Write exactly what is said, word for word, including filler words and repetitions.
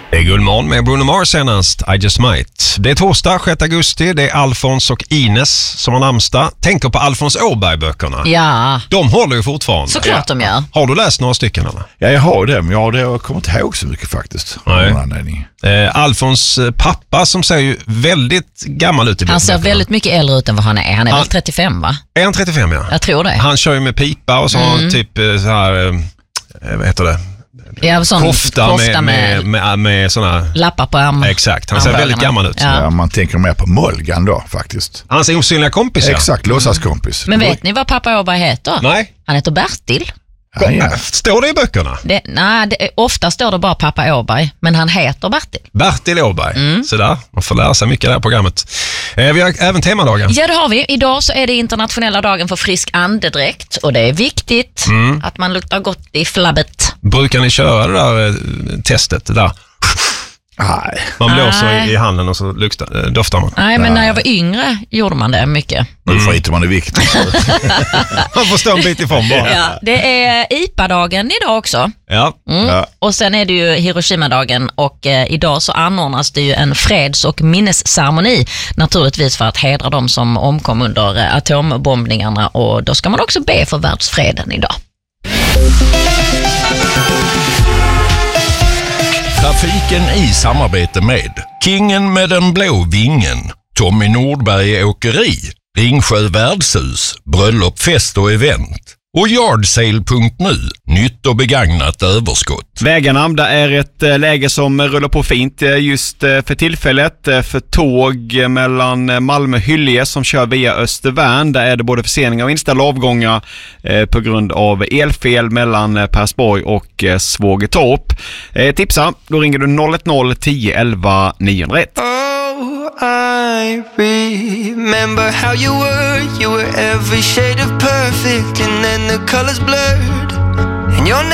Det är Guldmorgon med Bruno Mars senast, I Just Might. Det är torsdag, sjätte augusti, det är Alfons och Ines som har namnsdag. Tänker på Alfons Åberg-böckerna. Ja. De håller ju fortfarande. Såklart ja. de gör. Har du läst några stycken eller? Ja, jag har det, men jag, jag kommer inte ihåg så mycket faktiskt. Nej. Eh, Alfons pappa som ser ju väldigt gammal ut i böckerna. Han ser väldigt mycket äldre ut än vad han är. Han är han, väl trettiofem, va? Är han trettiofem, ja? Jag tror det. Han kör ju med pipa och så har mm. typ så här, eh, vad heter det? Ja, sån kofta, kofta med, med, med, med såna lappar på armen. Exakt, han ser väldigt gammal ut. Ja. Ja, man tänker mer på Molgan då faktiskt. Hans osynliga kompis, ja. Exakt, låtsaskompis. Men vet ni vad pappa Åberg heter? Nej. Han heter Bertil. Ja, ja. Står det i böckerna? Det, nej, det, ofta står det bara pappa Åberg, men han heter Bertil. Bertil Åberg, mm. så där. Man får lära sig mycket i det här programmet. Eh, vi har även temadagen. Ja, det har vi. Idag så är det internationella dagen för frisk andedräkt och det är viktigt mm. att man luktar gott i flabbet. Brukar ni köra det där eh, testet där? Nej. Man blåser Nej. i handen och så luktar, äh, doftar man. Nej, men Nej. när jag var yngre gjorde man det mycket. Nu mm. skiter man i viktigt. Man får stå en bit ifrån bara. Ja, det är I P A-dagen idag också. Ja. Mm. ja. Och sen är det ju Hiroshima-dagen och eh, idag så anordnas det ju en freds- och minnesceremoni naturligtvis för att hedra de som omkom under eh, atombombningarna och då ska man också be för världsfreden idag. Trafiken i samarbete med Kingen med den blå vingen, Tommy Nordberg Åkeri, Ringsjö Värdshus, Bröllop, fest och event och Yardsale punkt nu, nytt och begagnat överskott. Vägarna, där är ett läge som rullar på fint just för tillfället. För tåg mellan Malmö och Hyllie som kör via Östervärn, där är det både förseningar och inställda avgångar på grund av elfel mellan Persborg och Svågertorp. Tipsa, då ringer du noll ett noll tio elva niohundraett. I remember how you were, you were every shade of perfect, and then the colors blurred, and your